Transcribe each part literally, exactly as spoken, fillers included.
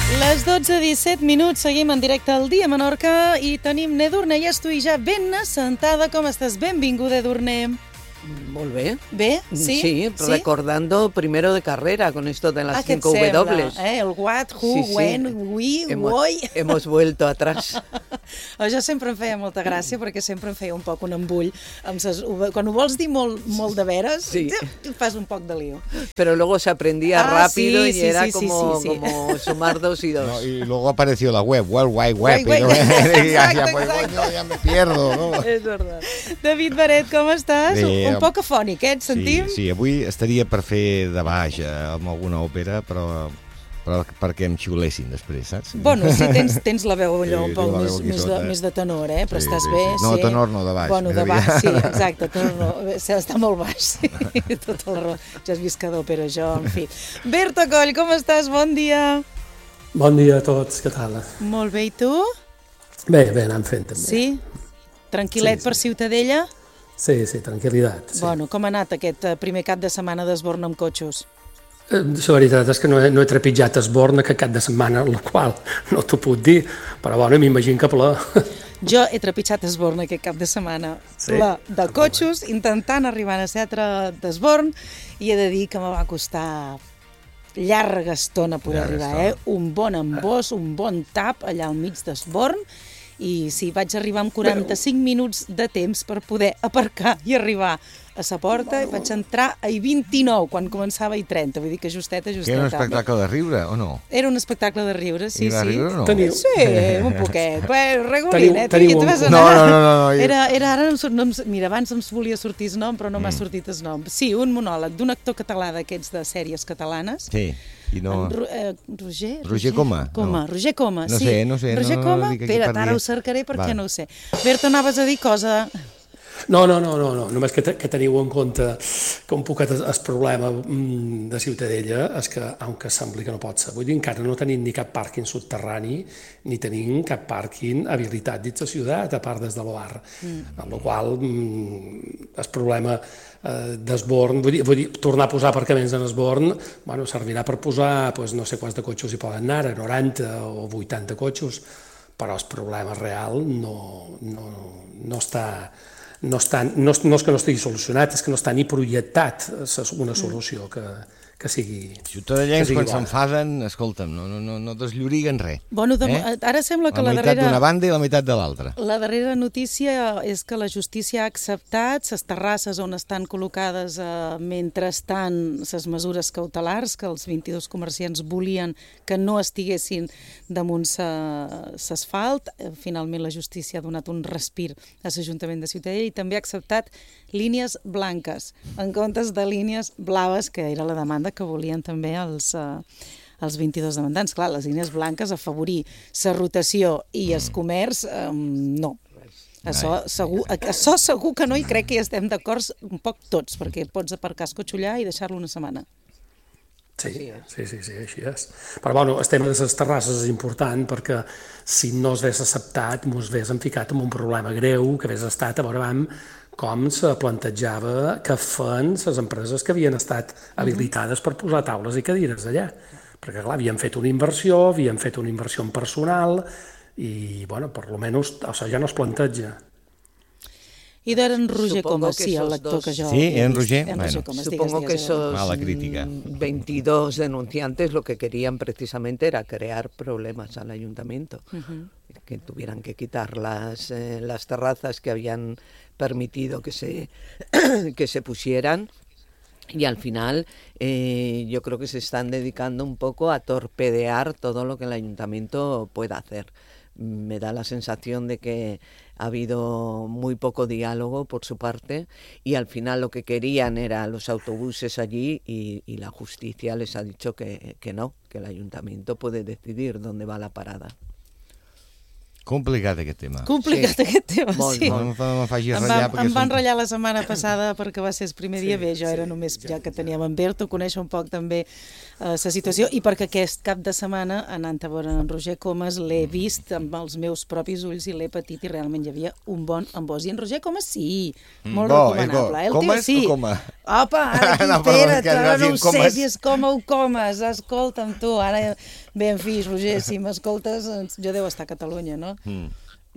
Les dotze i disset minuts, seguim en directe al Dia Menorca i tenim Edurne i tu i ja ben assentada. Com estàs? Benvinguda, Edurne. Molt bé. ¿Bé? ¿Sí? Sí, ¿Sí? recordando primero de carrera con esto de las Ah, cinco W. Eh? El what, who, Sí, sí. when, we, Hemos, why. hemos vuelto atrás. Jo sempre em feia molta gràcia perquè sempre em feia un poc un embull. Amb ses, quan ho vols dir molt, molt de veres, Sí. fas un poc de lío. Pero luego se aprendía Ah, rápido sí, y sí, era sí, sí, como, sí, sí. como sumar dos y dos. No, y luego apareció la web, World Wide Web. Wide y no- Web. y ya, Exacto, pues, exacto. coño, ya me pierdo, no? Es verdad. David Baret, com estàs? Bé, un poc afònic, eh? Et sentim? Sí, sí, avui estaria per fer de baix eh, amb alguna òpera, però, però perquè em xiulessin després, saps? Bueno, sí, tens, tens la veu allò Sí, un poc tinc la més, veu aquí més, de, sota. més de tenor, eh? Però Sí, estàs sí, bé, sí. No, sí. tenor no, de baix, Bueno, de més baix, sí, aviat. exacte, tenor no. Està molt baix, sí, tota la raó. Ja has vist que d'òpera, jo, en fi. Berta Coll, com estàs? Bon dia. Bon dia a tots, què tal? Molt bé, i tu? Bé, bé, anem fent també. Sí? Tranquil·let Sí, sí. per Ciutadella? Sí, sí, tranquil·litat. Sí. Bueno, com ha anat aquest eh, primer cap de setmana d'esborn amb cotxos? Eh, La veritat és que no he, no he trepitjat Esborn aquest cap de setmana, el qual no t'ho puc dir, però bueno, m'imagino que ple. Jo he trepitjat Esborn aquest cap de setmana, Sí? ple de cotxos, intentant arribar a Cetra d'Esborn, i he de dir que me va costar llarga estona poder Llarga arribar, eh? estona. Un bon embós, un bon tap allà al mig d'Esborn, i sí, vaig arribar amb quaranta-cinc minuts de temps per poder aparcar i arribar a sa porta, i vaig entrar a I vint-i-nou, quan començava a I trenta, vull dir que justeta, Que justeta. era un espectacle de riure, o no? Era un espectacle de riure, sí, I de sí. riure o no? Teniu- Sí, un poquet. Bueno, regulín, Teniu- eh? Tu teniu ja te un- vas No, anar. no, no, no, no. Era, era ara, no em surt- no em, mira, abans em volia sortir el nom, però no m'ha Mm. sortit el nom. Sí, un monòleg d'un actor català d'aquests de sèries catalanes. Sí, i no... En Ro, eh, Roger? Roger Coma? Coma, No. Roger Coma, No sí. sé, no sé, Roger no- no Coma? dic aquí Espera't, per ara dir. ho cercaré perquè Val. no ho sé. Berta, anaves a dir cosa... No, no, no, no, no. Només que, te, que teniu en compte que un poquet el problema mm, de Ciutadella és que, aunque sembli que no pot ser, vull dir, encara no tenim ni cap pàrquing subterrani ni tenim cap pàrquing habilitat dins la ciutat, a part des de l'O A R. Mm. Amb la qual mm, el problema eh, d'Esborn, vull dir, vull dir, tornar a posar aparcaments en Esborn, bueno, servirà per posar, pues, no sé quants de cotxos hi poden anar, noranta o vuitanta cotxos, però el problema real no, no, no està... No, està, no, no és que no estigui solucionat, és que no està ni projectat una solució que, que sigui... Ciutadellencs, que sigui quan bona. s'enfaden, escolta'm, no, no, no, no desllloriguen res. Bueno, de, Eh? ara sembla que la, La meitat darrera... d'una banda i la meitat de l'altra. La darrera notícia és que la justícia ha acceptat les terrasses on estan col·locades eh, mentrestant les mesures cautelars que els vint-i-dos comerciants volien que no estiguessin damunt l'asfalt. Finalment la justícia ha donat un respir a l'Ajuntament de Ciutadella i també ha acceptat línies blanques en comptes de línies blaves, que era la demanda que volien també els... Eh, els vint-i-dos demandants. Clar, les línies blanques, afavorir la rotació i el comerç, eh, no. Això segur, això segur que no, i crec que hi estem d'acord un poc tots, perquè pots aparcar el cotxe allà i deixar-lo una setmana. Sí, sí, sí, sí, així és. Però bueno, el tema de les terrasses és important perquè si no es hagués acceptat, ens haguéssim ficat en un problema greu que hagués estat, a veure, vam, com se plantejava que feien les empreses que havien estat habilitades per posar taules i cadires allà. Perquè, clar, havien fet una inversió, havien fet una inversió en personal i, bueno, per lo menos, o sigui, ja no es planteja. I d'ara en Roger Supongo Comas, que sí, el esos lector dos- que jo... Sí, he en vist. Roger, En bueno. Roger Comas, Supongo digues, que digues, esos Mala crítica. mm, veintidós denunciantes lo que querían precisamente era crear problemas al ayuntamiento, que tuvieran que quitar las, eh, las terrazas que habían permitido que se, que se pusieran. Y al final eh, yo creo que se están dedicando un poco a torpedear todo lo que el ayuntamiento pueda hacer. Me da la sensación de que ha habido muy poco diálogo por su parte y al final lo que querían era los autobuses allí y, y la justicia les ha dicho que, que no, que el ayuntamiento puede decidir dónde va la parada. Complicat aquest tema. Complicat Sí. aquest tema, Molt, sí. No em fa- no em facis Em, ratllar va, perquè em van són- ratllar la setmana passada perquè va ser el primer dia. Bé, jo era només, ja que teníem en Berto, conèixer un poc també la uh, situació, i perquè aquest cap de setmana, anant a veure en Roger Comas, l'he vist amb els meus propis ulls i l'he patit, i realment hi havia un bon embòs. I en Roger Comas sí, molt Bo, recomanable. eh, El Comas tio, sí. o Coma? Apa, ara aquí, No, perdó, espera't, que ara anava no ho dient sé comes. si és coma o comes. Escolta'm, tu, ara... Ben fix, Roger, si m'escoltes, jo deu estar a Catalunya, no? Mm.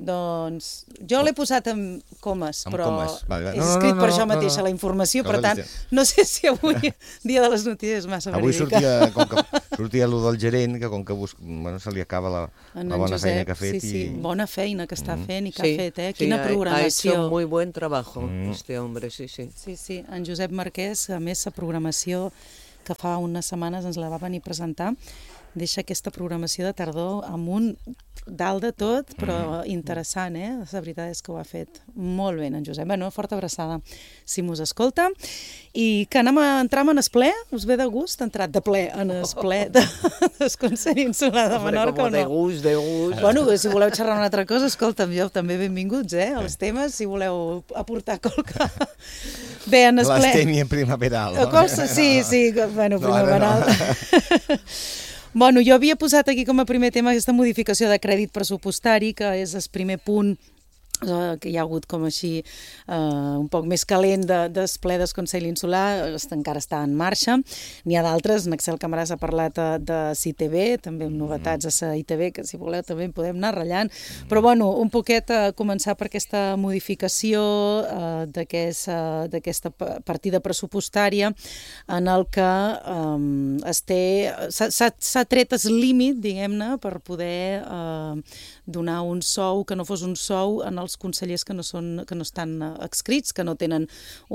Doncs jo l'he posat amb comes, Amb però comes, vale, vale. he No, no, escrit no, per no, això no, mateixa no. la informació, No, per no, tant, no. no sé si avui, dia de les notícies, és massa Avui verídica. sortia, com que sortia allò del gerent, que com que bus... bueno, se li acaba la, En la en bona Josep, feina que ha fet. sí, sí, I... bona feina que està fent i que Sí, ha fet, eh? sí, Quina ha- programació. Ha hecho muy buen trabajo este hombre, sí, sí. Sí, sí, en Josep Marquès, a més, la programació que fa unes setmanes ens la va venir a presentar, deixa aquesta programació de tardor amb un dalt de tot, però interessant, eh? La veritat és que ho ha fet molt bé, en Josep. Bueno, forta abraçada, si mos escolta. I que anem a entrar en el ple? Us ve de gust? Entrat de ple en el ple de, del Consell Insular de Hombre, Menorca como o no? de gust, de gust. Bueno, si voleu xerrar una altra cosa, escolta'm, jo també benvinguts, eh? Els temes, si voleu aportar qualque... Bé, en el ple... L'astènia primaveral. O cosa, sí, sí, que- bueno, No, ara primaveral. no. Bueno, jo havia posat aquí com a primer tema aquesta modificació de crèdit pressupostari, que és el primer punt eh, que hi ha hagut com així eh, un poc més calent de, del ple del Consell Insular, està, encara està en marxa. N'hi ha d'altres, Naxel Camaràs ha parlat de, de C I T V, també amb novetats a la I T V, que si voleu també en podem anar ratllant, però bueno, un poquet a començar per aquesta modificació eh, d'aquest, eh, d'aquesta pa- partida pressupostària en el que eh, es té, s'ha- s'ha s'ha tret el límit, diguem-ne, per poder eh, donar un sou que no fos un sou en els consellers que no, són, que no estan eh, adscrits, que no tenen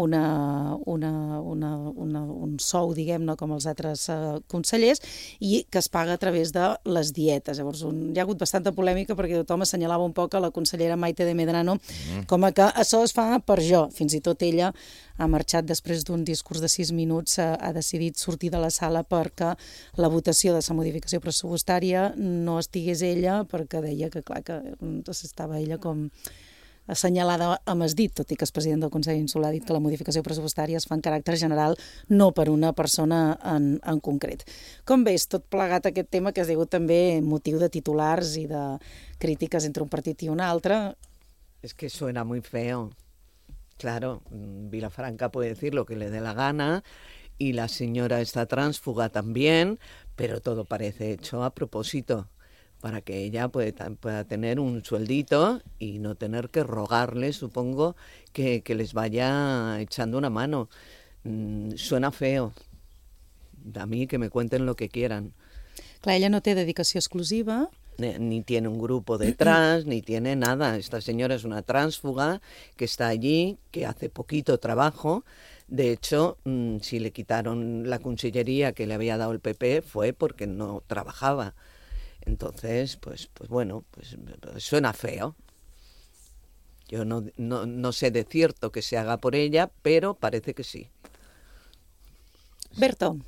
una, una, una, una, un sou, diguem-ne, com els altres eh, consellers, i que es paga a través de les dietes. Llavors, un, hi ha hagut bastanta polèmica perquè tothom assenyalava un poc a la consellera Maite de Medrano mm. com a que això es fa per jo. Fins i tot ella ha marxat després d'un discurs de sis minuts, ha, ha decidit sortir de la sala perquè la votació de la modificació pressupostària no estigués ella, perquè deia que, clar, que doncs estava ella com assenyalada amb el dit, tot i que el president del Consell Insular ha dit que la modificació pressupostària es fa en caràcter general, no per una persona en, en concret. Com veus tot plegat aquest tema que has sigut també motiu de titulars i de crítiques entre un partit i un altre? Es que suena muy feo. Claro, Vilafranca puede decir lo que le dé la gana y la señora está tránsfuga también, pero todo parece hecho a propósito, para que ella pueda, pueda tener un sueldito y no tener que rogarle, supongo, que, que les vaya echando una mano. Mm, suena feo. A mí que me cuenten lo que quieran. Clar, ella no té dedicació exclusiva. Ni tiene un grupo detrás, ni tiene nada. Esta señora es una tránsfuga que está allí, que hace poquito trabajo. De hecho, mmm, si le quitaron la consellería que le había dado el P P fue porque no trabajaba. Entonces, pues, pues bueno, pues, pues suena feo. Yo no, no, no sé de cierto que se haga por ella, pero parece que sí. Berto.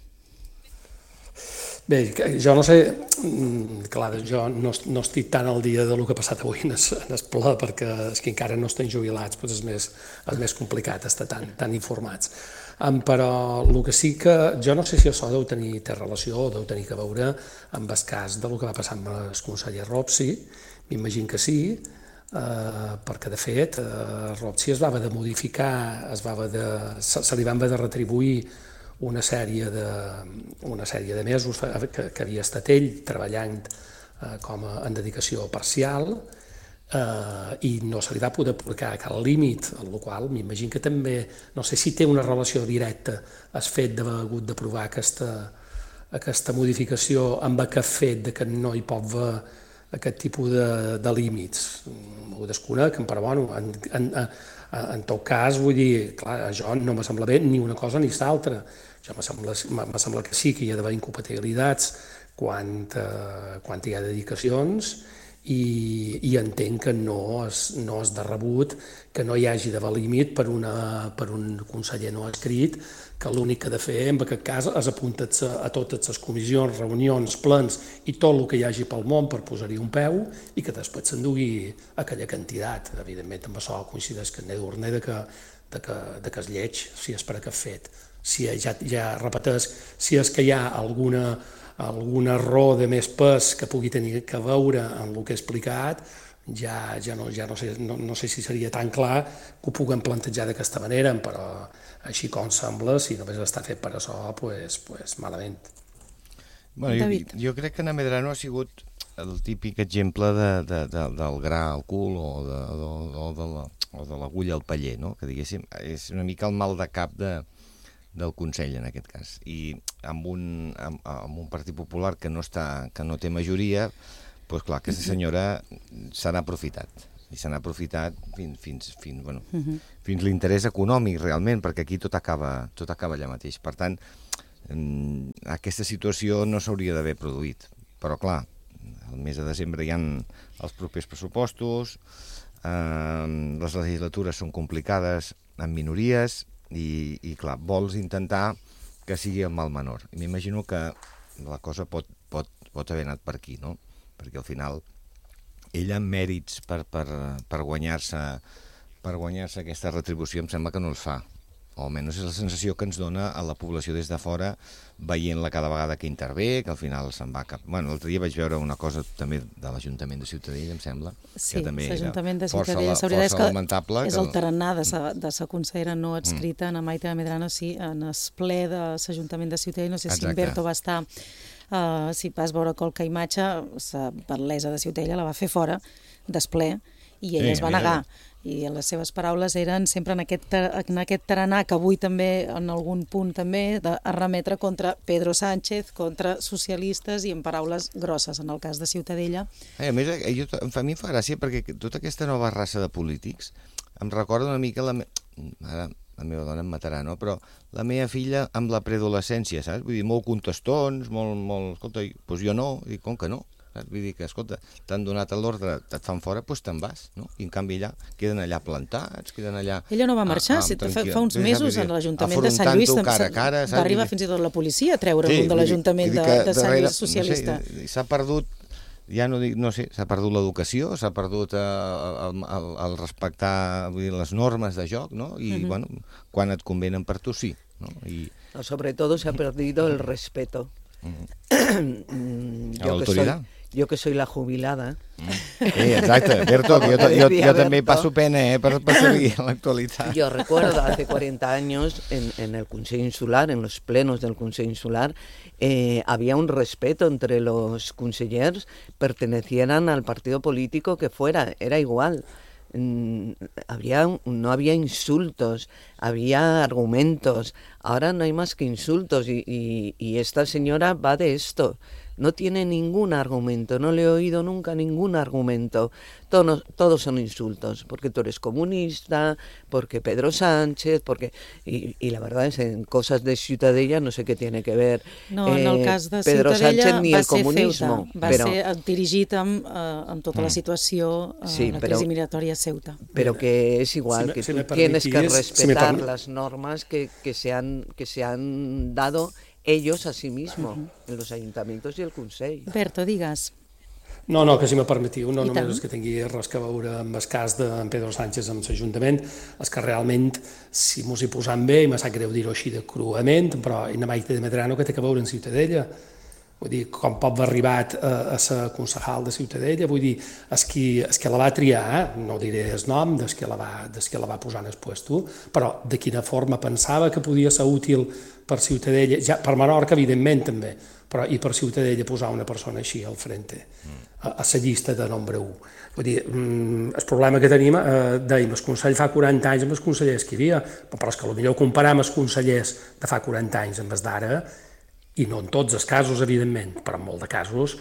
Bé, jo no sé, clar, jo no, no estic tan al dia de lo que ha passat avui en el, en el ple, perquè és que encara no estem jubilats, doncs és més, és més complicat estar tan, tan informats. Um, però el que sí que, jo no sé si això deu tenir té relació o deu tenir que veure amb el cas de lo que va passar amb el conseller Ropsi, m'imagino que sí, uh, perquè de fet uh, Ropsi es va haver de modificar, es va haver de, se, se li van haver de retribuir una sèrie de, una sèrie de mesos que, que havia estat ell treballant eh, com a, en dedicació parcial eh, i no se li va poder aplicar cap límit, en el qual m'imagino que també, no sé si té una relació directa el fet d'haver hagut d'aprovar aquesta, aquesta modificació amb aquest fet de que no hi pot haver aquest tipus de, de límits. Ho desconec, però bueno, en, en, en, en tot cas, vull dir, clar, jo no me sembla bé ni una cosa ni l'altra. Jo me sembla, me sembla que sí que hi ha d'haver incompatibilitats quan, eh, quan hi ha dedicacions i, i entenc que no és, no és de rebut que no hi hagi d'haver límit per, una, per un conseller no escrit, que l'únic que ha de fer en aquest cas és apuntar-se a totes les comissions, reunions, plens i tot el que hi hagi pel món per posar-hi un peu i que després s'endugui aquella quantitat. Evidentment amb això coincideix que n'he d'orner de que, de que, de que és lleig, si és per aquest fet. Si ja, ja repeteix, si és que hi ha alguna, algun error de més pes que pugui tenir que veure en el que he explicat, ja, ja, no, ja no, sé, no, no sé si seria tan clar que ho puguem plantejar d'aquesta manera, però així com sembla, si només està fet per això, pues, pues malament. Bueno, jo, jo crec que na Medrano ha sigut el típic exemple de, de, de, del gra al cul o de, de, o de la, o de l'agulla al paller, no? Que diguéssim, és una mica el mal de cap de, del Consell en aquest cas. I amb un, amb, amb un Partit Popular que no, està, que no té majoria, doncs clar, aquesta senyora se n'ha aprofitat. I se n'ha aprofitat fins, fins, fins, bueno, uh-huh. fins l'interès econòmic realment, perquè aquí tot acaba, tot acaba allà mateix. Per tant, aquesta situació no s'hauria d'haver produït. Però clar, el mes de desembre hi ha els propers pressupostos, eh, les legislatures són complicades, amb minories, i, i clar, vols intentar que sigui el mal menor. I m'imagino que la cosa pot, pot, pot haver anat per aquí, no? Perquè al final ella amb mèrits per, per, per guanyar-se per guanyar-se aquesta retribució em sembla que no els fa, o almenys és la sensació que ens dona a la població des de fora veient-la cada vegada que intervé, que al final se'n va cap... Bueno, l'altre dia vaig veure una cosa també de l'Ajuntament de Ciutadella, em sembla, sí, que també l'Ajuntament de força, Ciutadella, la, força lamentable. És que... el tarannà de sa, de sa consellera no adscrita, mm. en Maite Medrano, sí, en el ple de l'Ajuntament de Ciutadella, no sé si Humberto va estar... Uh, si vas veure qualque imatge, la parlesa de Ciutadella la va fer fora d'esplè i ella sí, es va negar. I les seves paraules eren sempre en aquest, en aquest tarannà que avui també, en algun punt també, de remetre contra Pedro Sánchez, contra socialistes i en paraules grosses, en el cas de Ciutadella. A més, jo, a mi em fa gràcia perquè tota aquesta nova raça de polítics em recorda una mica la... Ara, la meva dona em matarà, no? Però la meva filla amb la preadolescència, saps? Vull dir, molt contestons, molt... molt... Escolta, doncs jo no, i com que no? Saps? Vull dir que, escolta, t'han donat l'ordre, et fan fora, doncs te'n vas, no? I en canvi allà, queden allà plantats, queden allà... Ella no va marxar, ah, ah, fa, fa uns mesos en l'Ajuntament de Sant Lluís cara a cara, va arribar fins i tot la policia a treure sí, un de l'Ajuntament de, de Sant Lluís socialista. No sé, s'ha perdut... Ja no dic, no sé, s'ha perdut l'educació, s'ha perdut eh, el, el, el respectar vull dir, les normes de joc, ¿no? I, uh-huh. bueno, quan et convenen per tu, sí. ¿no? Y... No, sobre todo se ha perdido el respeto. Uh-huh. yo, que soy, yo que soy la jubilada. Sí, exacte, Berto, que yo, yo, yo també passo pena eh, per, per seguir en l'actualitat. Yo recuerdo hace cuarenta años en, en el Consell Insular, en los plenos del Consell Insular, eh, había un respeto entre los consellers, pertenecieran al partido político que fuera, era igual. Mm, había, no había insultos, había argumentos. Ahora no hay más que insultos y, y, y esta señora va de esto. No tiene ningún argumento, no le he oído nunca ningún argumento. Todos, todos son insultos, porque tú eres comunista, porque Pedro Sánchez, porque... Y, y la verdad es en cosas de Ciutadella no sé qué tiene que ver no, en el cas de Pedro Ciutadella Sánchez ni va el comunismo. Ceuta, va però... ser dirigit amb, uh, amb tota la situació, uh, sí, la crisi migratòria a Ceuta. Pero que es igual, si que si tú tienes que respetar si las normas que, que, se han, que se han dado ellos a sí mismos, uh-huh. en los ayuntamientos y el Consell. Berto, digues. No, no, que si me permetiu, no I només tant. És que tingui res que veure amb el cas de Pedro Sánchez amb l'Ajuntament, és que realment, si mos hi posam bé, i me sap greu dir-ho així de cruament, però en Maite Medrano que té que veure en Ciutadella. Vull dir, com pot haver arribat a, a ser concejal de Ciutadella, vull dir, és qui, és que la va triar, no diré el nom, des que la va, des que la va posar en el puesto, però de quina forma pensava que podia ser útil per Ciutadella, ja, per Menorca, evidentment, també, però i per Ciutadella posar una persona així al frente, a, a la llista de nombre u. Vull dir, el problema que tenim, eh, dèiem, el Consell fa quaranta anys amb els consellers que hi havia, però és que potser comparam els consellers de fa quaranta anys amb els d'ara, i no en tots els casos, evidentment, però en molt de casos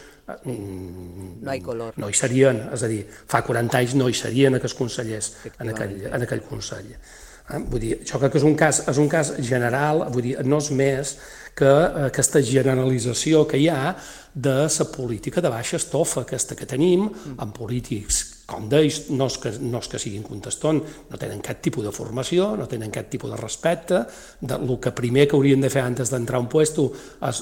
mm, no hi color. No hi serien, és a dir, fa quaranta anys no hi serien aquells consellers en aquell, en aquell Consell. Eh? Vull dir, això crec que és un cas, és un cas general, vull dir, no és més que aquesta generalització que hi ha de la política de baixa estofa, aquesta que tenim, amb polítics, com deis, no és que, no és que siguin contestons, no tenen cap tipus de formació, no tenen cap tipus de respecte, de, el que primer que haurien de fer antes d'entrar a un puesto és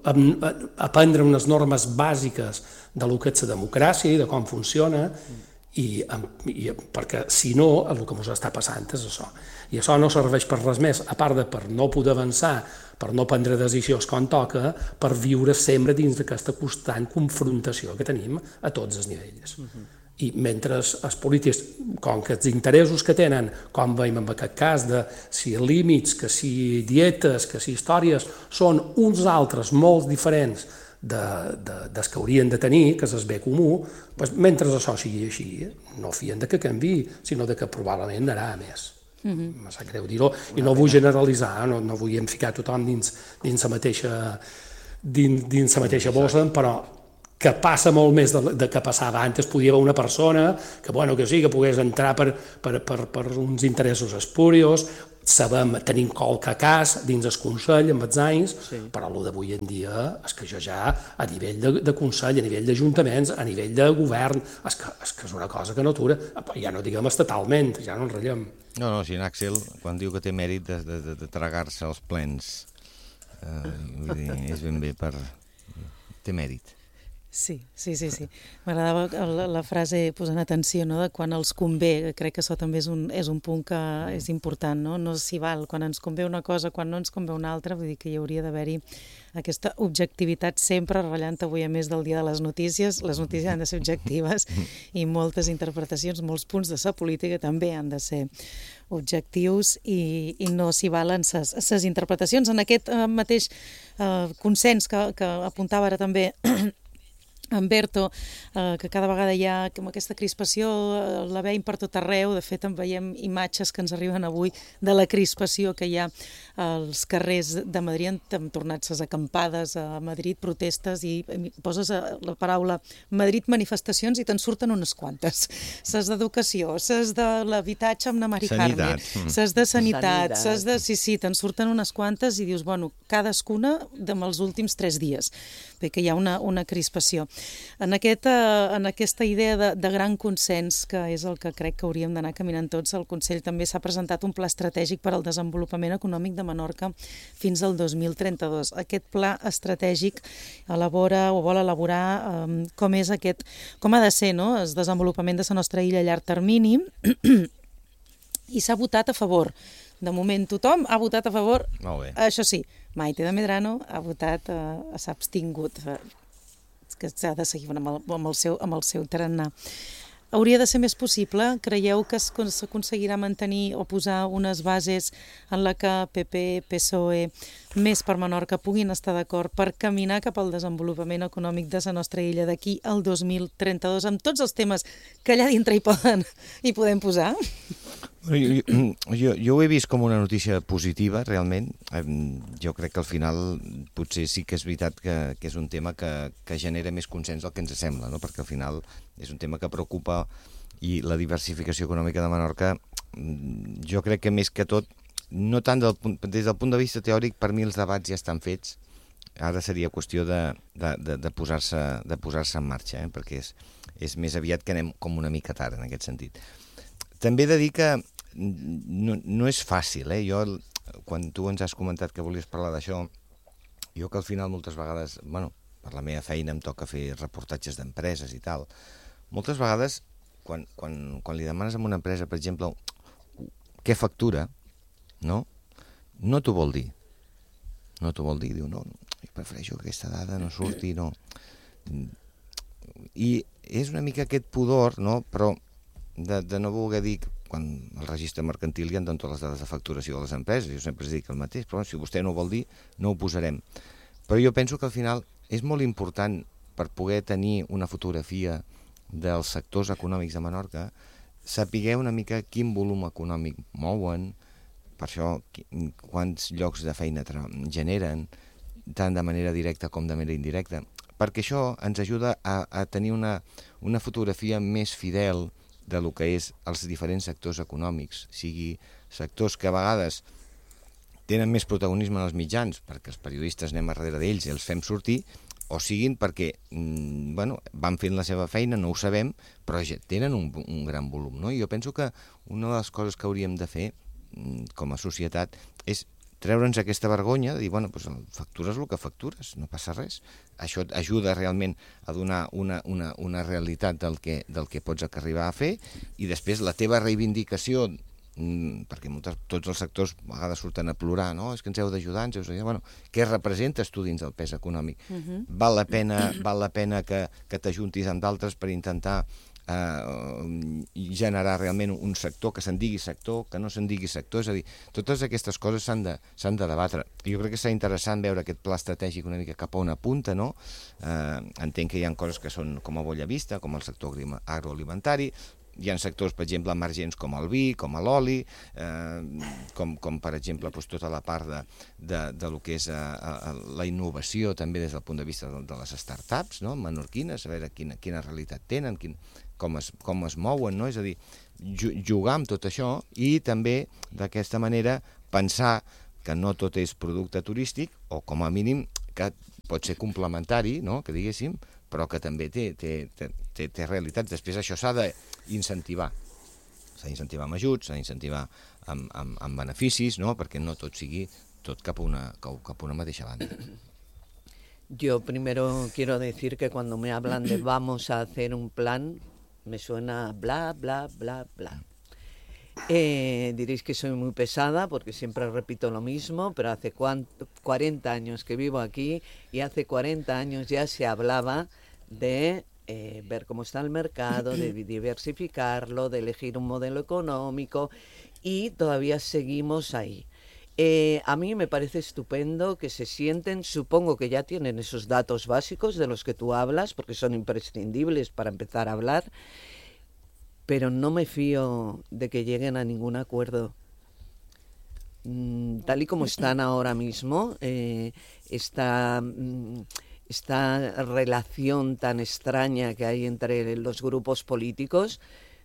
aprendre unes normes bàsiques de lo que és la democràcia i de com funciona, i, i perquè si no, el que ens està passant és això. I això no serveix per res més, a part de per no poder avançar, per no prendre decisions com toca, per viure sempre dins d'aquesta constant confrontació que tenim a tots els nivells. Uh-huh. I mentre els polítics, com que els interessos que tenen, com veiem en aquest cas, de si límits, que si dietes, que si històries, són uns altres molt diferents de, de, des que haurien de tenir, que és el bé comú, doncs, mentre això sigui així, no fien de que canvi, sinó de que probablement anarà a més. Mm-hmm. Me sap greu dir-ho, i no vull generalitzar, no, no vull ficar tothom dins, dins la mateixa, dins, dins la mateixa bossa, però que passa molt més de, de que passava antes. Podia haver una persona que, bueno, que sí, que pogués entrar per, per, per, per uns interessos espurios, sabem, tenim qualque cas dins el Consell amb els anys, sí. Però el d'avui en dia és que jo ja, a nivell de, de Consell, a nivell d'ajuntaments, a nivell de govern, és que, és que és una cosa que no atura, ja no diguem estatalment, ja no enrotllem. No, no, si en Axel, quan diu que té mèrit de, de, de, de tragar-se els plens, eh, vull dir, és ben bé per... té mèrit. Sí, sí, sí, sí. M'agradava la, la frase posant atenció, no?, de quan els convé. Crec que això també és un, és un punt que és important, no? No s'hi val quan ens convé una cosa, quan no ens convé una altra, vull dir que hi hauria d'haver-hi aquesta objectivitat sempre, ratllant avui a més del dia de les notícies. Les notícies han de ser objectives i moltes interpretacions, molts punts de sa política també han de ser objectius i, i no s'hi valen ses interpretacions. En aquest eh, mateix eh, consens que, que apuntava ara també en Berto, eh, que cada vegada hi ha com aquesta crispació, eh, la veiem per tot arreu. De fet, en veiem imatges que ens arriben avui de la crispació que hi ha als carrers de Madrid. Hem tornat ses acampades a Madrid, protestes, i poses la paraula Madrid manifestacions i te'n surten unes quantes. Ses d'educació, ses de l'habitatge amb la Mari Carmen, ses de sanitat, ses de... Sí, sí, te'n surten unes quantes i dius, bueno, cadascuna dels últims tres dies, perquè hi ha una, una crispació. En, aquest, eh, en aquesta idea de, de gran consens, que és el que crec que hauríem d'anar caminant tots, el Consell també s'ha presentat un pla estratègic per al desenvolupament econòmic de Menorca fins al dos mil trenta-dos. Aquest pla estratègic elabora o vol elaborar eh, com és aquest, com ha de ser, no?, el desenvolupament de la nostra illa a llarg termini, i s'ha votat a favor. De moment tothom ha votat a favor. Molt bé. Això sí, Maite de Medrano ha votat, eh, s'ha abstingut, eh, que s'ha de seguir amb el, amb el seu, amb el seu tarannà. Hauria de ser més possible? Creieu que s'aconseguirà mantenir o posar unes bases en la que P P, P S O E, més per Menorca puguin estar d'acord per caminar cap al desenvolupament econòmic de la nostra illa d'aquí al dos mil trenta-dos, amb tots els temes que allà dintre hi, poden, hi podem posar? Jo, jo, jo ho he vist com una notícia positiva, realment. Jo crec que al final potser sí que és veritat que, que és un tema que, que genera més consens del que ens sembla, no? Perquè al final és un tema que preocupa, i la diversificació econòmica de Menorca, jo crec que més que tot, no tant del, des del punt de vista teòric, per mi els debats ja estan fets, ara seria qüestió de, de, de, de posar-se de posar-se en marxa, eh? Perquè és, és més aviat que anem com una mica tard en aquest sentit. També he de dir que no, no és fàcil, eh? Jo, quan tu ens has comentat que volies parlar d'això, jo que al final moltes vegades, bueno, per la meva feina em toca fer reportatges d'empreses i tal, moltes vegades, quan, quan, quan li demanes a una empresa, per exemple, què factura, no? No t'ho vol dir. No t'ho vol dir, diu, no, jo prefereixo que aquesta dada no surti, no. I és una mica aquest pudor, no?, però de, de no voler dir, quan el registre mercantil hi ha totes les dades de facturació de les empreses, jo sempre dic el mateix, però si vostè no ho vol dir, no ho posarem. Però jo penso que al final és molt important, per poder tenir una fotografia dels sectors econòmics de Menorca, saber una mica quin volum econòmic mouen, per això quants llocs de feina generen, tant de manera directa com de manera indirecta, perquè això ens ajuda a, a tenir una, una fotografia més fidel de lo que és els diferents sectors econòmics, sigui sectors que a vegades tenen més protagonisme en els mitjans, perquè els periodistes anem a darrere d'ells i els fem sortir, o siguin perquè mm, bueno, van fent la seva feina, no ho sabem, però ja tenen un, un gran volum, no? I jo penso que una de les coses que hauríem de fer mm, com a societat és treure'ns aquesta vergonya de dir, bueno, doncs factures el que factures, no passa res. Això et ajuda realment a donar una, una, una realitat del que, del que pots arribar a fer, i després la teva reivindicació, mmm, perquè moltes, tots els sectors a vegades surten a plorar, no? És que ens heu d'ajudar, ens heu d'ajudar. Bueno, què representes tu dins del pes econòmic? Uh-huh. Val la pena, val la pena que, que t'ajuntis amb d'altres per intentar eh, generar realment un sector, que se'n digui sector, que no se'n digui sector, és a dir, totes aquestes coses s'han de, s'han de debatre. Jo crec que serà interessant veure aquest pla estratègic una mica cap a on apunta, no? Eh, entenc que hi ha coses que són com a bolla vista, com el sector agroalimentari, hi ha sectors, per exemple, emergents com el vi, com l'oli, eh, com, com, per exemple, doncs, tota la part de, de, de lo que és eh, la innovació també des del punt de vista de, de les startups, no? Menorquines, a veure quina, quina realitat tenen, quin, com, es, com es mouen, no? És a dir, jugar amb tot això i també, d'aquesta manera, pensar que no tot és producte turístic, o com a mínim que pot ser complementari, no? Que diguéssim, però que també té, té, té, té, té realitats. Després això s'ha d'incentivar. S'ha d'incentivar amb ajuts, s'ha d'incentivar amb, amb, amb beneficis, no? Perquè no tot sigui tot cap a una, cap a una mateixa banda. Yo primero quiero decir que cuando me hablan de vamos a hacer un plan, me suena bla, bla, bla, bla. Eh, diréis que soy muy pesada porque siempre repito lo mismo, pero hace cuarenta años que vivo aquí y hace cuarenta años ya se hablaba de eh, ver cómo está el mercado, de diversificarlo, de elegir un modelo económico y todavía seguimos ahí. Eh, a mí me parece estupendo que se sienten, supongo que ya tienen esos datos básicos de los que tú hablas, porque son imprescindibles para empezar a hablar, pero no me fío de que lleguen a ningún acuerdo. Mm, tal y como están ahora mismo, eh, esta, mm, esta relación tan extraña que hay entre los grupos políticos,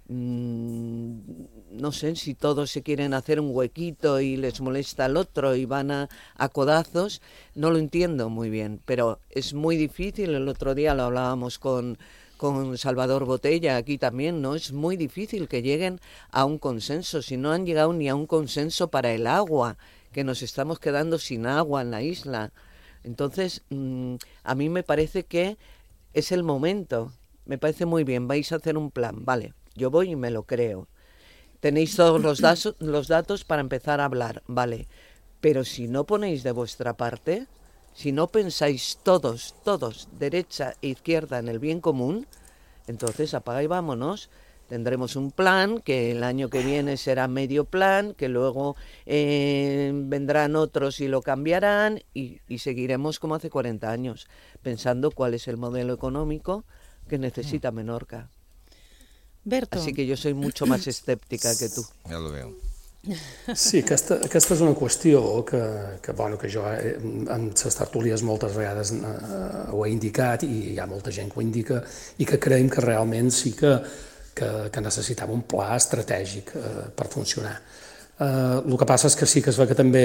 mm, no sé si todos se quieren hacer un huequito y les molesta al otro y van a, a codazos, no lo entiendo muy bien, pero es muy difícil. El otro día lo hablábamos con... con Salvador Botella aquí también, ¿no? Es muy difícil que lleguen a un consenso, si no han llegado ni a un consenso para el agua, que nos estamos quedando sin agua en la isla. Entonces, mmm, a mí me parece que es el momento, me parece muy bien, vais a hacer un plan, vale, yo voy y me lo creo. Tenéis todos los, datos, los datos para empezar a hablar, vale, pero si no ponéis de vuestra parte... Si no pensáis todos, todos, derecha e izquierda en el bien común, entonces apaga y vámonos. Tendremos un plan que el año que viene será medio plan, que luego eh, vendrán otros y lo cambiarán y, y seguiremos como hace cuarenta años, pensando cuál es el modelo económico que necesita Menorca. Berto. Así que yo soy mucho más escéptica que tú. Ja lo veu. Sí, aquesta, aquesta és una qüestió que, que, bueno, que jo eh, en les tertúlies moltes vegades eh, ho he indicat i hi ha molta gent que ho indica i que creiem que realment sí que, que, que necessitem un pla estratègic eh, per funcionar. Eh, el que passa és que sí que es ve que també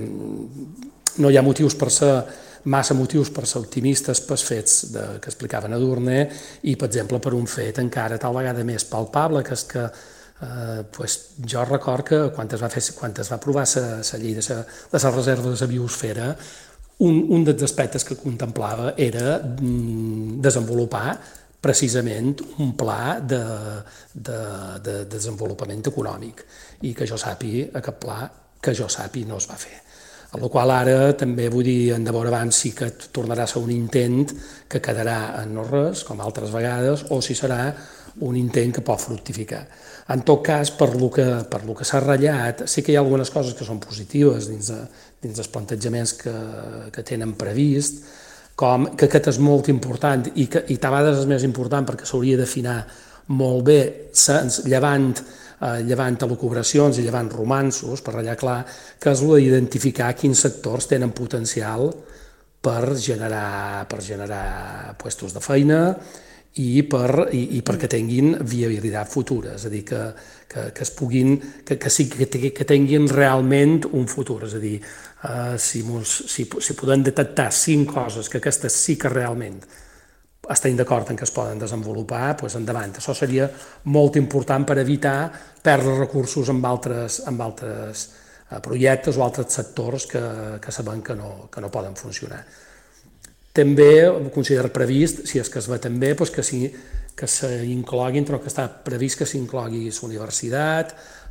no hi ha motius per ser massa motius per ser optimistes pels fets de, que explicaven a Edurne i, per exemple, per un fet encara tal vegada més palpable, que és que Uh, pues jo record que quan es va, fer, quan es va aprovar la llei de la reserva de la biosfera, un, un dels aspectes que contemplava era mm, desenvolupar precisament un pla de, de, de desenvolupament econòmic i que jo sàpiga, aquest pla que jo sàpiga no es va fer. A la qual ara també vull dir, en de veure abans sí que tornarà a ser un intent que quedarà en no res, com altres vegades, o si serà un intent que pot fructificar. En tot cas, per lo que, per lo que s'ha ratllat, sí que hi ha algunes coses que són positives dins, de, dins dels plantejaments que, que tenen previst, com que aquest és molt important i que i a vegades és més important perquè s'hauria d'afinar molt bé, sens, llevant, eh, llevant elucubracions i llevant romanços, per ratllar clar, que és el d'identificar quins sectors tenen potencial per generar, per generar puestos de feina i, per, i, i perquè tinguin viabilitat futura, és a dir, que, que, que es puguin, que, que, sí, que, que tinguin realment un futur, és a dir, uh, si, mos, si, si podem detectar cinc coses que aquestes sí que realment estem d'acord en que es poden desenvolupar, doncs endavant. Això seria molt important per evitar perdre recursos amb altres, amb altres uh, projectes o altres sectors que, que sabem que no, que no poden funcionar. També considera previst, si és que es va també, doncs que, si, que s'incloguin, però que està previst que s'inclogui la universitat,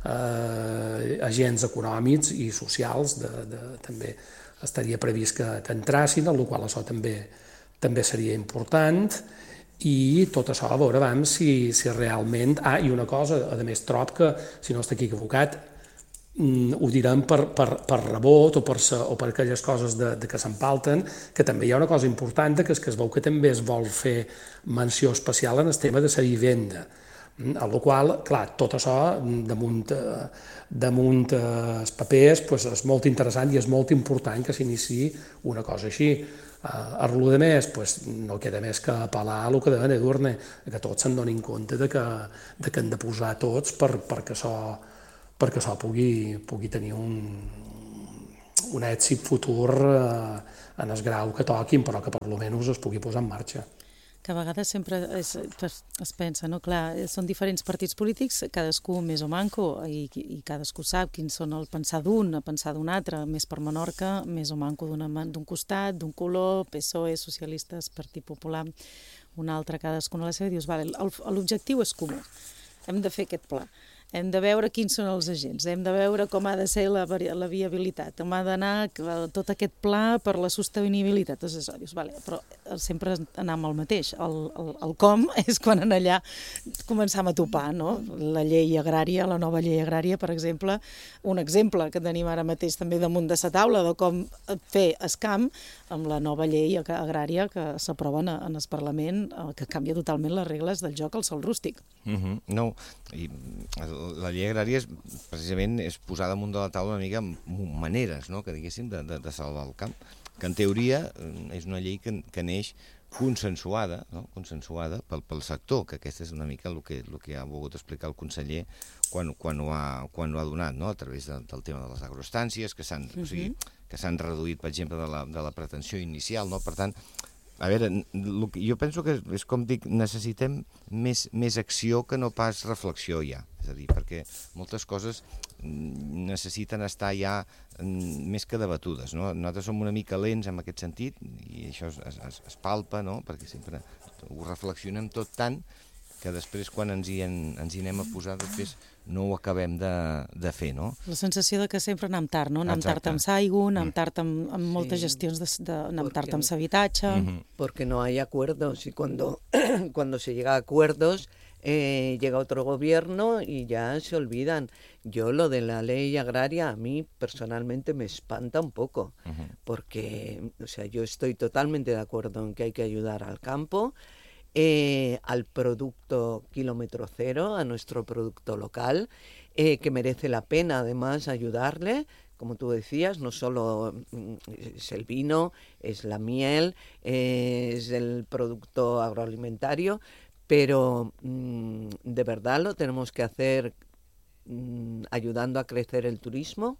eh, agents econòmics i socials, de, de, també estaria previst que, que entrassin, el qual això també, també seria important, i tot això a veure vam, si, si realment... Ah, i una cosa, a més trob que, si no estic equivocat, ho direm per, per, per rebot o per, o per aquelles coses de, de que s'empalten, que també hi ha una cosa important, que és que es veu que també es vol fer menció especial en el tema de la vivenda. A la qual, clar, tot això damunt, damunt els papers pues, és molt interessant i és molt important que s'iniciï una cosa així. A lo de més, pues, no queda més que apel·lar a el que deien Edurne, que tots se'n donin compte de que, de que hem de posar tots per, perquè això, perquè això pugui, pugui tenir un, un èxit futur eh, en el grau que toquin, però que per almenys es pugui posar en marxa. Que a vegades sempre es, es pensa, no? Clar, són diferents partits polítics, cadascú més o manco, i, i cadascú sap quins són el pensar d'un, el pensar d'un altre, més per Menorca, més o manco d'un costat, d'un color, P S O E, Socialistes, Partit Popular, un altre, cadascun a la seva, i dius, vale, l'objectiu és comú, hem de fer aquest pla. Hem de veure quins són els agents, hem de veure com ha de ser la, la viabilitat, com ha d'anar tot aquest pla per la sostenibilitat. Doncs això, dius, vale, però sempre anar amb el mateix. El, el, el com és quan en allà començam a topar, no? La llei agrària, la nova llei agrària, per exemple, un exemple que tenim ara mateix també damunt de la taula de com fer escamp amb la nova llei agrària que s'aprova en, en el Parlament, que canvia totalment les regles del joc al sòl rústic. Mm-hmm. No, i la llei agrària és, precisament és posar damunt de la taula una mica maneres, no?, que diguéssim, de, de, de salvar el camp, que en teoria és una llei que, que neix consensuada, no?, consensuada pel, pel sector, que aquest és una mica el que, el que ha volgut explicar el conseller quan, quan, ho, ha, quan ho ha donat, no?, a través de, del tema de les agroestàncies, que s'han uh-huh. o sigui, que s'han reduït, per exemple, de la, de la pretensió inicial, no?, per tant, a veure, jo penso que és com dic, necessitem més, més acció que no pas reflexió ja, és a dir, perquè moltes coses necessiten estar ja més que debatudes, no? Nosaltres som una mica lents en aquest sentit i això es, es, es palpa, no?, perquè sempre ho reflexionem tot tant que després quan ens hi, en, ens hi anem a posar després no ho acabem de, de fer, no? La sensació de que sempre anem tard, no? Anem tard amb s'aigua, anem tard amb, amb moltes sí. gestions, de, de, anem tard amb s'habitatge... Uh-huh. Porque no hay acuerdos y cuando, cuando se llega a acuerdos eh, llega otro gobierno y ya se olvidan. Yo lo de la ley agraria a mí personalmente me espanta un poco, uh-huh. porque o sea, yo estoy totalmente de acuerdo en que hay que ayudar al campo, Eh, al producto kilómetro cero, a nuestro producto local, eh, que merece la pena además ayudarle, como tú decías, no solo es el vino, es la miel, eh, es el producto agroalimentario, pero mmm, de verdad lo tenemos que hacer mmm, ayudando a crecer el turismo.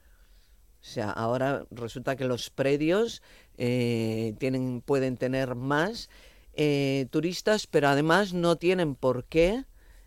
O sea, ahora resulta que los predios eh, tienen, pueden tener más Eh, turistas, pero además no tienen por qué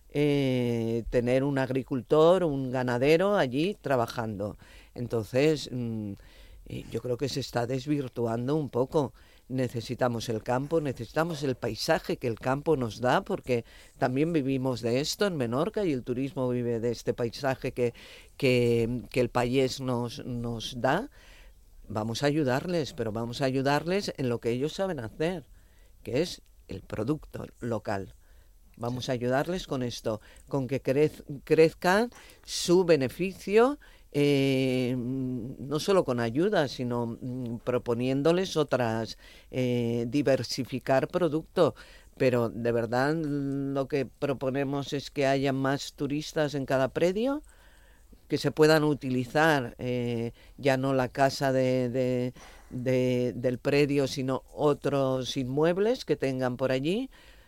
eh, tener un agricultor o un ganadero allí trabajando. Entonces, mmm, yo creo que se está desvirtuando un poco. Necesitamos el campo, necesitamos el paisaje que el campo nos da, porque también vivimos de esto en Menorca y el turismo vive de este paisaje que, que, que el país nos, nos da. Vamos a ayudarles, pero vamos a ayudarles en lo que ellos saben hacer, que es el producto local. Vamos a ayudarles con esto, con que crez, crezca su beneficio, eh, no solo con ayuda, sino mm, proponiéndoles otras, eh, diversificar producto. Pero de verdad lo que proponemos es que haya más turistas en cada predio, que se puedan utilizar eh, ya no la casa de, de, de, del predio, sino otros inmuebles que tengan por allí.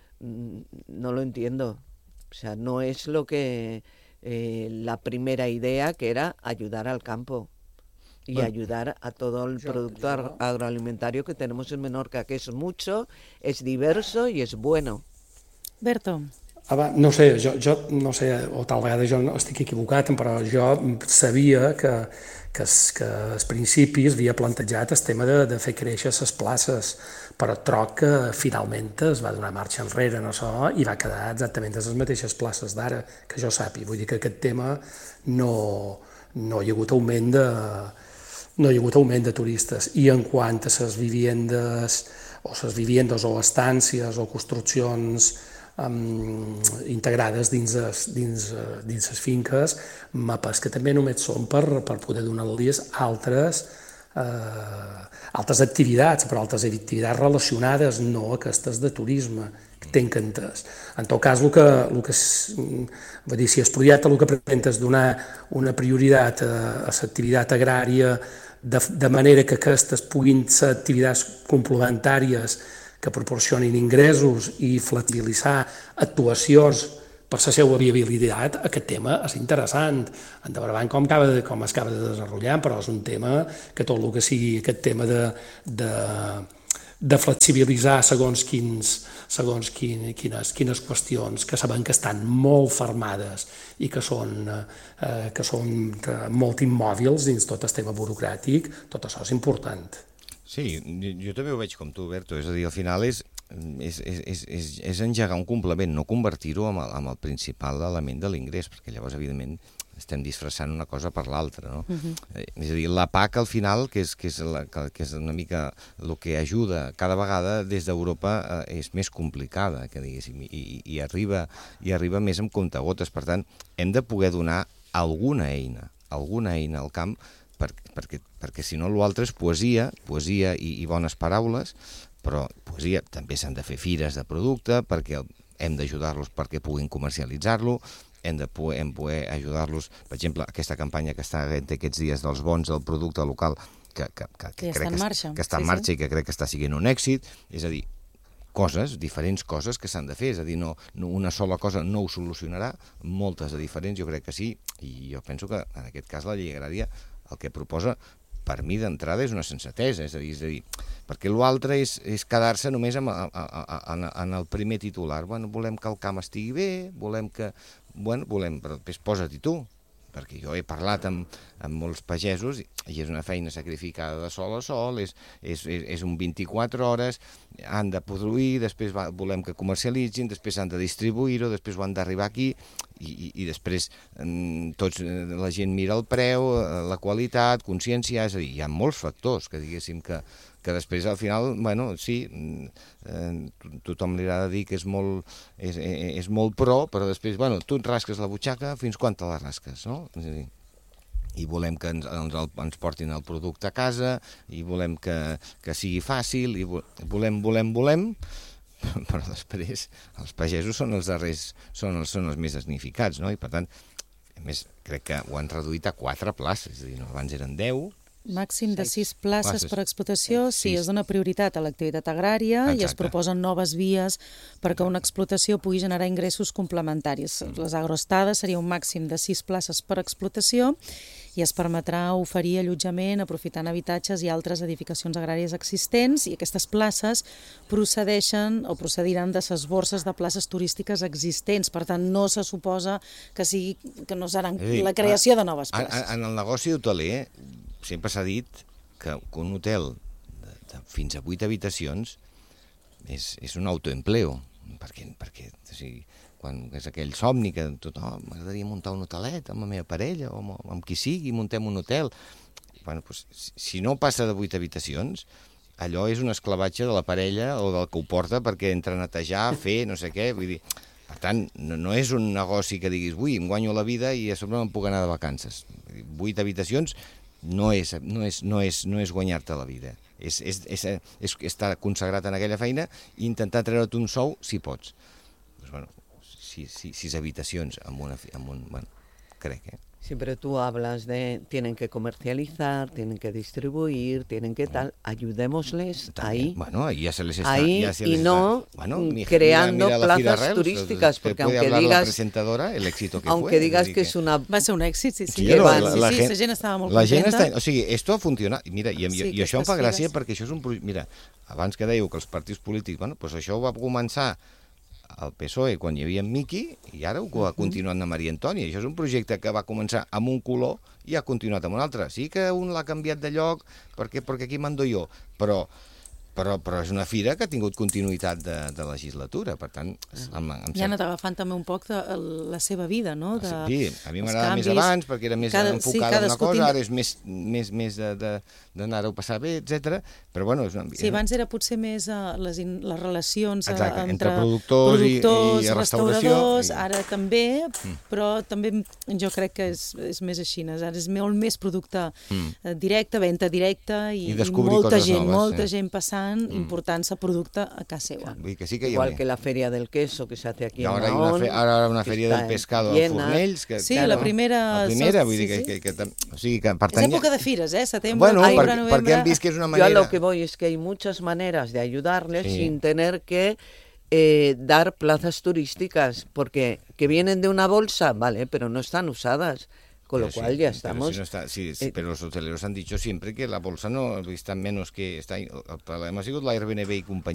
No lo entiendo. O sea, no es lo que eh, la primera idea, que era ayudar al campo y bueno, ayudar a todo el yo, producto yo... agroalimentario que tenemos en Menorca, que es mucho, es diverso y es bueno. Berto. No sé, jo, jo no sé, o tal vegada jo no estic equivocat, però jo sabia que, que, que al principi es havia plantejat el tema de, de fer créixer les places, però troc que finalment es va donar marxa enrere en això i va quedar exactament les mateixes places d'ara, que jo sàpiga. Vull dir que aquest tema no, no hi ha hagut augment de, no hi ha hagut augment de turistes. I en quant a les viviendes o les viviendes o estàncies o construccions um, integrades dins les dins, dins les finques, mapes que també només són per, per poder donar-los altres eh, altres activitats, però altres activitats relacionades, no aquestes de turisme, que tenc entès. En tot cas, el que, el que vull dir, si el projecte el que pretén és donar una prioritat a, a l'activitat agrària de, de manera que aquestes puguin ser activitats complementàries que proporcionin ingressos i flexibilitzar actuacions per la seva viabilitat, aquest tema és interessant. En de veure com, acaba de, com es acaba de desenvolupar, però és un tema que tot el que sigui aquest tema de, de, de flexibilitzar segons, quins, segons quin, quines, quines qüestions que sabem que estan molt fermades i que són, eh, que són molt immòbils dins tot el tema burocràtic, tot això és important. Sí, jo, jo també ho veig com tu, Berto, és a dir, al final és, és, és, és, és engegar un complement, no convertir-ho en, en el principal element de l'ingrés, perquè llavors, evidentment, estem disfressant una cosa per l'altra, no? Uh-huh. És a dir, la P A C, al final, que és, que és, la, que és una mica el que ajuda, cada vegada des d'Europa eh, és més complicada, que diguéssim, i, i, arriba, i arriba més amb comptagotes. Per tant, hem de poder donar alguna eina, alguna eina al camp, per, perquè, perquè si no l'altre és poesia, poesia i, i bones paraules, però poesia també s'han de fer fires de producte, perquè hem d'ajudar-los perquè puguin comercialitzar-lo, hem de poder, hem poder ajudar-los, per exemple, aquesta campanya que està havent aquests dies dels bons del producte local, que, que, que, que, que, crec està que, que està en marxa sí, sí. i que crec que està sent un èxit, és a dir, coses, diferents coses que s'han de fer, és a dir, no, no una sola cosa no ho solucionarà, moltes de diferents, jo crec que sí, i jo penso que en aquest cas la llei agrària el que proposa, per mi d'entrada és una sensatesa, és a dir, és a dir perquè l'altre és, és quedar-se només en, en, en el primer titular. Bueno, volem que el camp estigui bé, volem que... Bueno, volem, però després posa-t'hi tu, perquè jo he parlat amb, amb molts pagesos i és una feina sacrificada de sol a sol, és, és, és un vint-i-quatre hores, han de produir, després va, volem que comercialitzin, després han de distribuir-ho, després ho han d'arribar aquí i, i, i després tots, la gent mira el preu, la qualitat, consciència, és a dir, hi ha molts factors que diguéssim que, que després al final, bueno, sí, eh, tothom li agrada dir que és molt, és, és molt pro, però després, bueno, tu et rasques la butxaca, fins quan te la rasques, no? És a dir, i volem que ens, ens, ens portin el producte a casa, i volem que, que sigui fàcil, i volem, volem, volem, però després els pagesos són els darrers, són els, són els més damnificats, no? I per tant, a més, crec que ho han reduït a quatre places, és a dir, no, abans eren deu, màxim de sis places, places per explotació, sí, sis. Es dona prioritat a l'activitat agrària. Exacte. I es proposen noves vies perquè una explotació pugui generar ingressos complementaris. Mm. Les agroestades seria un màxim de sis places per explotació i es permetrà oferir allotjament aprofitant habitatges i altres edificacions agràries existents, i aquestes places procedeixen o procediran de les borses de places turístiques existents. Per tant, no se suposa que, sigui, que no seran dir, la creació de noves places. En, en el negoci hoteler sempre s'ha dit que un hotel de, de fins a vuit habitacions és, és un autoempleo, perquè, perquè o sigui, quan és aquell somni que tothom, oh, m'agradaria muntar un hotelet amb la meva parella o amb, amb qui sigui, muntem un hotel. Bueno, doncs, si no passa de vuit habitacions, allò és un esclavatge de la parella o del que ho porta perquè entra a netejar, fer, no sé què, vull dir... Per tant, no, no és un negoci que diguis, ui, em guanyo la vida i a sobre em puc anar de vacances. Vuit habitacions no és, no és, no és, no és guanyar-te la vida. És, és, és, és estar consagrat en aquella feina i intentar treure't un sou si pots. Pues, bueno, sis, sis, sis habitacions amb una... Amb un, bueno, crec, eh? Sí, pero tú hablas de tienen que comercializar, tienen que distribuir, tienen que tal, ayudémosles También, ahí, bueno, ahí ya se les está, ahí ya se y les no está, bueno, mira, creando mira, mira plazas Reus, turísticas, porque aunque digas digas, la presentadora, el éxito que aunque fue, digas que, que es una... Va ser un èxit, sí, sí. Sí, Que no, van, la, sí, la, sí, gent, la gent estava molt la contenta. gent està, o sigui, esto ha funcionat, mira, i, Sí, i, i això em fa aquestes gràcia fires. perquè això és un projecte, mira, abans que dèieu que els partits polítics, bueno, doncs això ho va començar al P S O E quan hi havia en Miqui i ara ho ha continuat amb Maria Antònia. Això és un projecte que va començar amb un color i ha continuat amb un altre. Sí que un l'ha canviat de lloc perquè, perquè aquí mando jo, però però, però és una fira que ha tingut continuïtat de, de legislatura, per tant... Em, em I ha anat agafant també un poc de la seva vida, no? De, sí, a mi m'agradava més abans, perquè era més cada, enfocada sí, en una cosa, tind... ara és més, més, més d'anar-ho a passar bé, etcètera. Però bueno... És una... Sí, abans era potser més uh, les, in, les relacions uh, Exacte, entre, entre productors, productors i, i restauradors, i... ara també, mm. però també jo crec que és, és més així, ara és molt més producte mm. directe, venda directa i, i, i molta gent, noves, molta sí. gent passant, mm. important-se producte a casa seva. Vull que sí que Igual ha... que la Feria del Queso que se hace aquí ahora en Mahón. Mahón. Ara una Feria del Pescado a Fornells. Que, sí, claro, la primera... La primera, so, vull dir sí, que... sí. que, que, que o sigui, que pertany... És època de fires, eh? Setembre, bueno, octubre, per, novembre... perquè hem vist que és una manera... Yo a lo que voy es que hay muchas maneras de ayudarles sí. sin tener que eh, dar plazas turísticas, porque que vienen de una bolsa, vale, pero no están usadas. Con lo pero cual sí, ya estamos... Pero, si no está, sí, sí, eh, pero los hoteleros han dicho siempre que la bolsa no está menos que... Está, el problema ha sigut l'Airbnb i companyia.